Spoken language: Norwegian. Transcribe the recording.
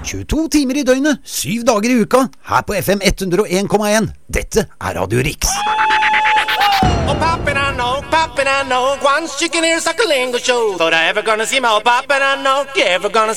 22 timer i døgnet, 7 dager i uka, her på FM 101,1. Dette er Radio Riks. Oh, poppin', I know, one chicken ears like a lingo show. Thought I ever gonna see my poppin', I know, you ever gonna